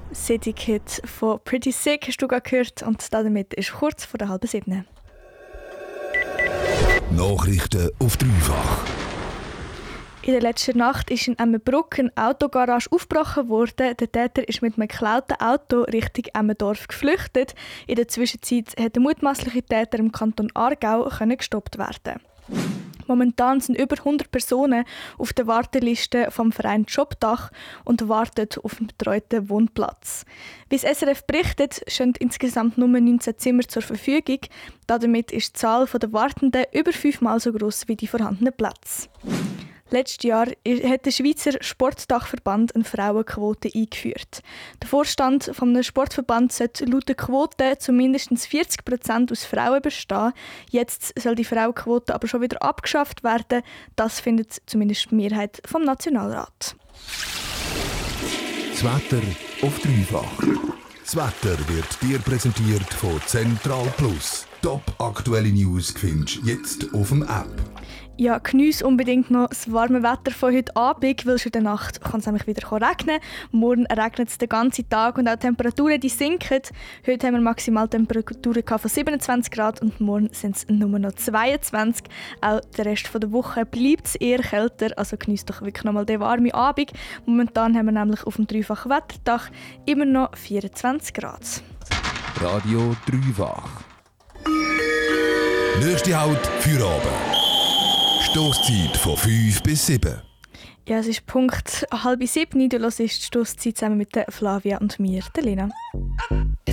City Kid von Pretty Sick hast du gerade gehört und damit ist kurz vor der 6:30. Nachrichten auf dreifach. In der letzten Nacht ist in Emmenbruck eine Autogarage aufgebrochen worden. Der Täter ist mit einem geklauten Auto Richtung Emmendorf geflüchtet. In der Zwischenzeit konnte der mutmaßliche Täter im Kanton Aargau gestoppt werden. Momentan sind über 100 Personen auf der Warteliste vom Verein Jobdach und warten auf einen betreuten Wohnplatz. Wie das SRF berichtet, stehen insgesamt nur 19 Zimmer zur Verfügung. Damit ist die Zahl der Wartenden über 5-mal so gross wie die vorhandenen Plätze. Letztes Jahr hat der Schweizer Sportdachverband eine Frauenquote eingeführt. Der Vorstand des Sportverbands sollte laut der Quote zu mindestens 40% aus Frauen bestehen. Jetzt soll die Frauenquote aber schon wieder abgeschafft werden. Das findet zumindest die Mehrheit vom Nationalrat. Das Wetter auf dreifach. Das Wetter wird dir präsentiert von Central Plus. Top aktuelle News findest du jetzt auf dem App. Ja, geniesse unbedingt noch das warme Wetter von heute Abend, weil schon in der Nacht kann es nämlich wieder regnen. Morgen regnet es den ganzen Tag und auch die Temperaturen die sinken. Heute haben wir Maximaltemperaturen von 27 Grad und morgen sind es nur noch 22. Auch der Rest der Woche bleibt es eher kälter, also geniesst doch wirklich nochmal den warmen Abend. Momentan haben wir nämlich auf dem dreifachen Wetterdach immer noch 24 Grad. Radio Dreifach. Nächste Halt für Abend. Stosszeit von 5 bis 7. Ja, es ist Punkt 6:30. Du hörst die Stosszeit zusammen mit der Flavia und mir, der Lena.